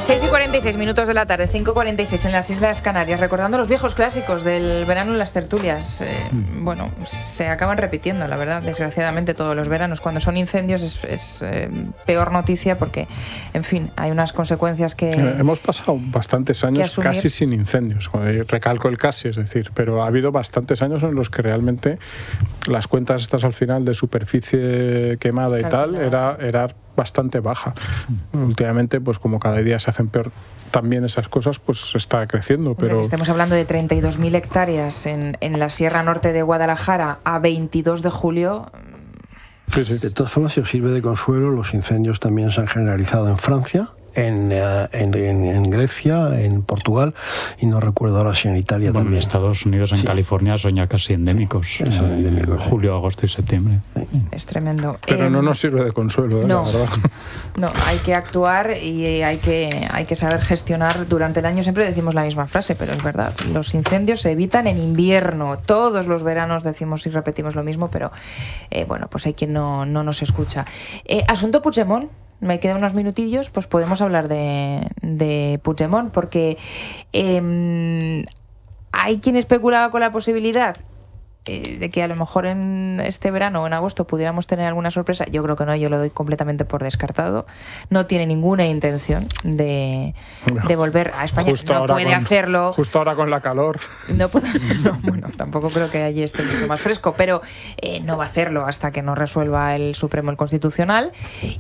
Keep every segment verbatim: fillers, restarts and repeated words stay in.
seis y cuarenta y seis minutos de la tarde, cinco y cuarenta y seis en las Islas Canarias, recordando los viejos clásicos del verano en las tertulias. Eh, bueno, se acaban repitiendo, la verdad, desgraciadamente, todos los veranos. Cuando son incendios es, es eh, peor noticia porque, en fin, hay unas consecuencias que... Eh, hemos pasado bastantes años casi sin incendios. Recalco el casi, es decir, pero ha habido bastantes años en los que realmente las cuentas estas al final de superficie quemada y tal era, era bastante baja. Últimamente, pues como cada día se hacen peor también esas cosas, pues está creciendo. Pero Hombre, estamos hablando de treinta y dos mil hectáreas en, en la Sierra Norte de Guadalajara a veintidós de julio. Sí, sí. De todas formas, si os sirve de consuelo, los incendios también se han generalizado en Francia, En, en, en, en Grecia, en Portugal, y no recuerdo ahora si en Italia bueno, también. En Estados Unidos, en sí. California, son ya casi endémicos. Sí, son endémicos eh, julio, agosto y septiembre. Sí. Es tremendo. Pero eh, no nos sirve de consuelo, ¿eh? No, la verdad. No, hay que actuar y hay que, hay que saber gestionar durante el año. Siempre decimos la misma frase, pero es verdad. Los incendios se evitan en invierno. Todos los veranos decimos y repetimos lo mismo, pero eh, bueno, pues hay quien no, no nos escucha. Eh, asunto Puigdemont. Me quedan unos minutillos, pues podemos hablar de, de Puigdemont, porque eh, hay quien especulaba con la posibilidad eh, de que a lo mejor en este verano o en agosto pudiéramos tener alguna sorpresa. Yo creo que no, yo lo doy completamente por descartado. No tiene ninguna intención de, de volver a España. Justo no puede con, hacerlo. Justo ahora con la calor. No puede, no, bueno, tampoco creo que allí esté mucho más fresco, pero eh, no va a hacerlo hasta que no resuelva el Supremo, el Constitucional,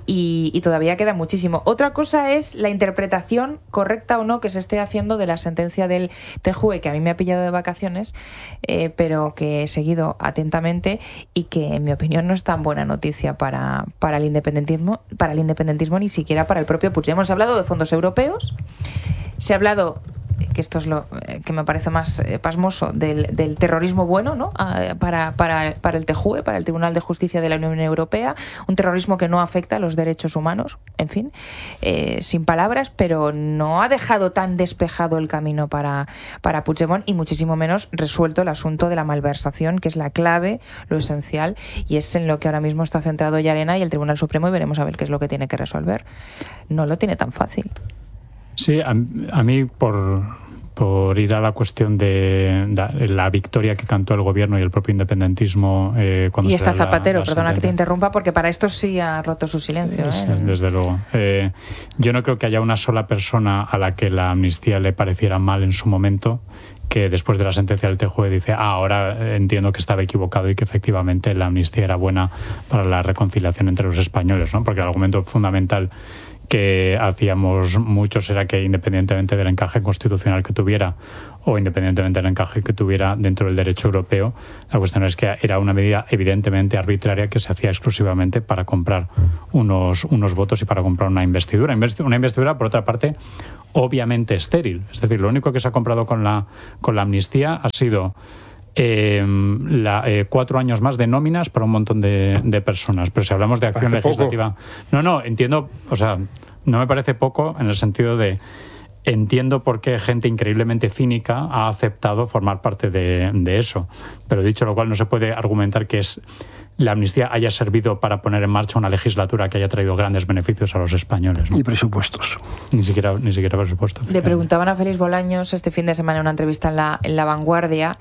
y, y todavía queda muchísimo. Otra cosa es la interpretación correcta o no que se esté haciendo de la sentencia del T J U E, que a mí me ha pillado de vacaciones, eh, pero que he seguido atentamente y que, en mi opinión, no es tan buena noticia para, para el independentismo, para el independentismo ni siquiera para el propio Puigdemont. Se ha hablado de fondos europeos, se ha hablado, que esto es lo que me parece más eh, pasmoso, del, del terrorismo bueno, ¿no? Ah, para, para, para el T J U E, para el Tribunal de Justicia de la Unión Europea, un terrorismo que no afecta a los derechos humanos, en fin, eh, sin palabras, pero no ha dejado tan despejado el camino para, para Puigdemont y muchísimo menos resuelto el asunto de la malversación, que es la clave, lo esencial, y es en lo que ahora mismo está centrado Llarena y el Tribunal Supremo, y veremos a ver qué es lo que tiene que resolver. No lo tiene tan fácil. Sí, a, a mí por, por ir a la cuestión de, de la victoria que cantó el gobierno y el propio independentismo eh, cuando y está se Zapatero, la, la perdona sentencia. que te interrumpa, porque para esto sí ha roto su silencio. ¿eh? Sí, desde luego. Eh, yo no creo que haya una sola persona a la que la amnistía le pareciera mal en su momento, que después de la sentencia del T J U E dice, ah, ahora entiendo que estaba equivocado y que efectivamente la amnistía era buena para la reconciliación entre los españoles, ¿no? Porque el argumento fundamental que hacíamos muchos era que, independientemente del encaje constitucional que tuviera o independientemente del encaje que tuviera dentro del derecho europeo, la cuestión es que era una medida evidentemente arbitraria que se hacía exclusivamente para comprar unos, unos votos y para comprar una investidura. Una investidura, por otra parte, obviamente estéril. Es decir, lo único que se ha comprado con la, con la amnistía ha sido Eh, la, eh, cuatro años más de nóminas para un montón de, de personas. Pero si hablamos de acción Parece legislativa... Poco. No, no, entiendo, o sea, no me parece poco en el sentido de entiendo por qué gente increíblemente cínica ha aceptado formar parte de, de eso. Pero dicho lo cual, no se puede argumentar que es la amnistía haya servido para poner en marcha una legislatura que haya traído grandes beneficios a los españoles, ¿no? Y presupuestos. Ni siquiera, ni siquiera presupuestos. Le preguntaban a Félix Bolaños este fin de semana en una entrevista en La, en la Vanguardia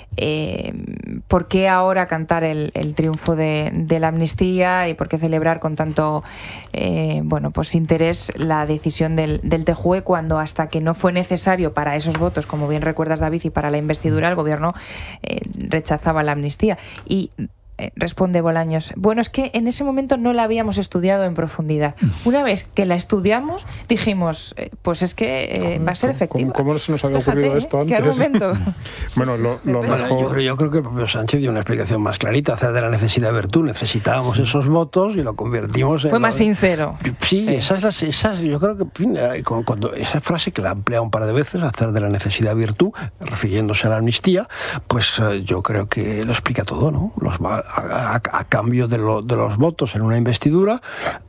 eh, por qué ahora cantar el, el triunfo de, de la amnistía y por qué celebrar con tanto eh, bueno, pues interés la decisión del, del T J U E cuando hasta que no fue necesario para esos votos, como bien recuerdas, David, y para la investidura, el gobierno eh, rechazaba la amnistía. Y responde Bolaños, bueno, es que en ese momento no la habíamos estudiado en profundidad. Una vez que la estudiamos, dijimos, eh, pues es que eh, va a ser efectiva. ¿Cómo, cómo se nos había Fíjate, ocurrido esto antes? ¿Qué argumento? Bueno, lo, lo Bueno, mejor... yo, yo creo que el propio Sánchez dio una explicación más clarita, hacer de la necesidad virtud. Necesitábamos esos votos y lo convertimos en... Fue más sincero. Sí, sí. Esas, las, esas, yo creo que cuando esa frase que la emplea un par de veces, hacer de la necesidad virtud, refiriéndose a la amnistía, pues yo creo que lo explica todo, ¿no? Los va a, a, a cambio de, lo, de los votos en una investidura,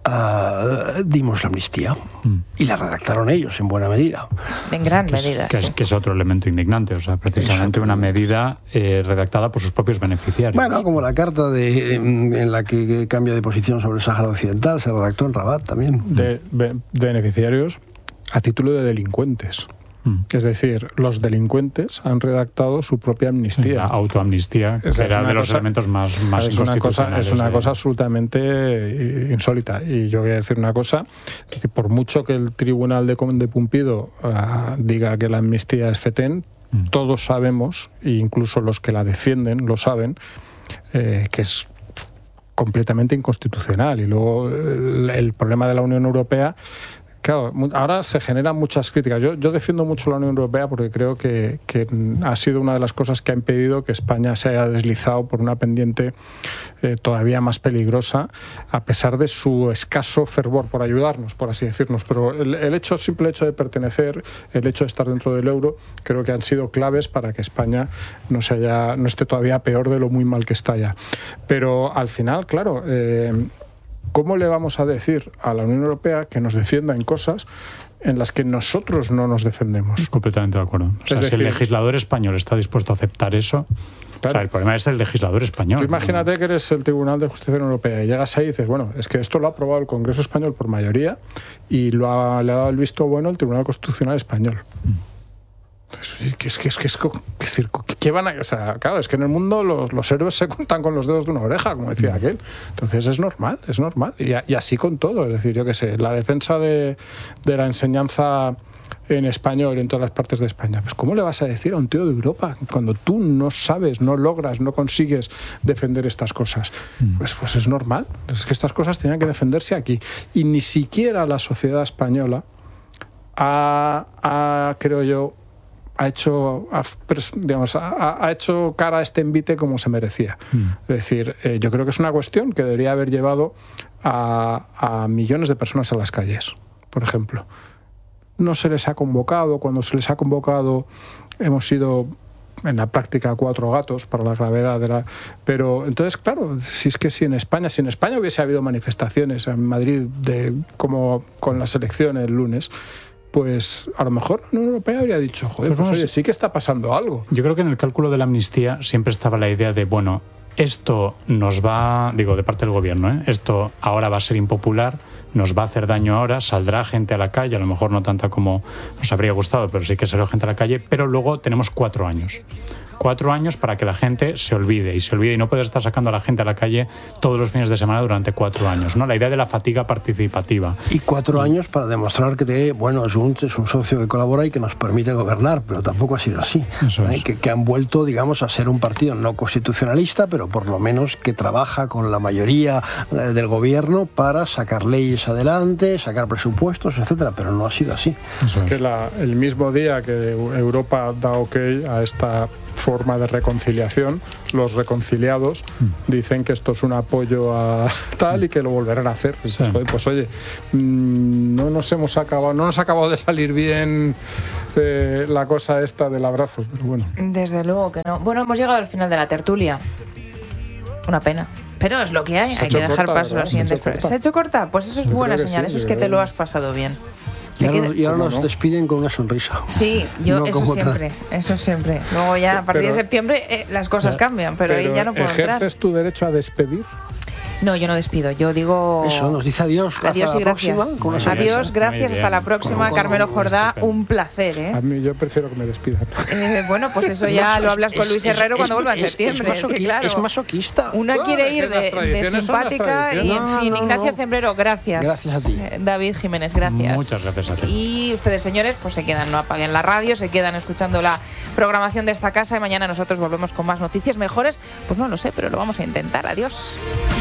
uh, dimos la amnistía. Mm. Y la redactaron ellos, en buena medida. En gran que medida, es, que, sí. es, que es otro elemento indignante, o sea, precisamente una medida eh, redactada por sus propios beneficiarios. Bueno, como la carta de, en la que cambia de posición sobre el Sáhara Occidental, se redactó en Rabat también. De, de beneficiarios a título de delincuentes. Es decir, los delincuentes han redactado su propia amnistía. La autoamnistía, que era de los cosa, elementos más, más es una cosa, es una de... cosa absolutamente insólita. Y yo voy a decir una cosa, es decir, por mucho que el Tribunal de, de Pumpido uh, diga que la amnistía es fetén, mm. todos sabemos, e incluso los que la defienden lo saben, eh, que es completamente inconstitucional. Y luego el, el problema de la Unión Europea... Claro, ahora se generan muchas críticas. Yo, yo defiendo mucho la Unión Europea porque creo que, que ha sido una de las cosas que ha impedido que España se haya deslizado por una pendiente eh, todavía más peligrosa, a pesar de su escaso fervor por ayudarnos, por así decirnos. Pero el, el hecho, simple hecho de pertenecer, el hecho de estar dentro del euro, creo que han sido claves para que España no, se haya, no esté todavía peor de lo muy mal que está ya. Pero al final, claro... Eh, ¿Cómo le vamos a decir a la Unión Europea que nos defienda en cosas en las que nosotros no nos defendemos? Completamente de acuerdo. O sea, es decir, si el legislador español está dispuesto a aceptar eso... Claro. O sea, el problema es el legislador español. Tú imagínate que eres el Tribunal de Justicia de la Unión Europea y llegas ahí y dices, bueno, es que esto lo ha aprobado el Congreso Español por mayoría y lo ha, le ha dado el visto bueno el Tribunal Constitucional Español. Mm. Que es que es que es decir, ¿qué van a, o sea, claro, es que en el mundo los, los héroes se cuentan con los dedos de una oreja, como decía aquel. Entonces es normal, es normal. Y, y así con todo. Es decir, yo qué sé, la defensa de, de la enseñanza en español en todas las partes de España. Pues ¿cómo le vas a decir a un tío de Europa cuando tú no sabes, no logras, no consigues defender estas cosas? Pues, pues es normal. Es que estas cosas tenían que defenderse aquí. Y ni siquiera la sociedad española ha, ha creo yo, ha hecho, ha, digamos, ha, ha hecho cara a este envite como se merecía. Mm. Es decir, eh, yo creo que es una cuestión que debería haber llevado a, a millones de personas a las calles, por ejemplo. No se les ha convocado, cuando se les ha convocado hemos sido en la práctica cuatro gatos para la gravedad de la... Pero entonces, claro, si es que si en España, si en España hubiese habido manifestaciones en Madrid de como con las elecciones el lunes, pues a lo mejor la Unión Europea habría dicho, joder, pues, pues oye, sí que está pasando algo. Yo creo que en el cálculo de la amnistía siempre estaba la idea de, bueno, esto nos va, digo, de parte del gobierno, ¿eh? Esto ahora va a ser impopular, nos va a hacer daño ahora, saldrá gente a la calle, a lo mejor no tanta como nos habría gustado, pero sí que salió gente a la calle, pero luego tenemos cuatro años. Cuatro años para que la gente se olvide y se olvide y no puedes estar sacando a la gente a la calle todos los fines de semana durante cuatro años, ¿no? La idea de la fatiga participativa. Y cuatro años para demostrar que te, bueno, es un, es un socio que colabora y que nos permite gobernar, pero tampoco ha sido así. Eso es. ¿eh? que, que han vuelto, digamos, a ser un partido no constitucionalista, pero por lo menos que trabaja con la mayoría eh, del gobierno para sacar leyes adelante, sacar presupuestos, etcétera, pero no ha sido así. Eso es, es que la, el mismo día que Europa da ok a esta forma de reconciliación, los reconciliados mm. dicen que esto es un apoyo a tal y que lo volverán a hacer. Sí. Pues, pues oye, no nos hemos acabado, no nos ha acabado de salir bien eh, la cosa esta del abrazo, pero bueno. Desde luego que no. Bueno, hemos llegado al final de la tertulia. Una pena. Pero es lo que hay, hay que dejar corta, paso a los siguientes. ¿Se ha, ¿Se ha hecho corta? Pues eso es yo buena señal, sí, eso es que te lo has pasado bien. Y ahora, y ahora nos no? despiden con una sonrisa. Sí, yo no eso siempre, otra. eso siempre. Luego ya a partir pero, de septiembre eh, las cosas cambian, pero, pero ahí ya no puedo entrar. ¿Ejerces tu derecho a despedir? No, yo no despido, yo digo... Eso, nos dice adiós. Adiós y gracias. Próxima, adiós, gracias, hasta la próxima. Con, Carmelo con, Jordá, un placer, ¿eh? A mí yo prefiero que me despidan. Eh, bueno, pues eso ya lo hablas con Luis Herrero es, cuando vuelva en septiembre. Es, es, es, que, claro, es masoquista. Una no, quiere ir de, de simpática y, en fin, no, no, Ignacio no. Zembrero, gracias. Gracias a ti. David Jiménez, gracias. Muchas gracias a ti. Y ustedes, señores, pues se quedan, no apaguen la radio, se quedan escuchando la programación de esta casa y mañana nosotros volvemos con más noticias mejores. Pues no lo sé, pero lo vamos a intentar. Adiós.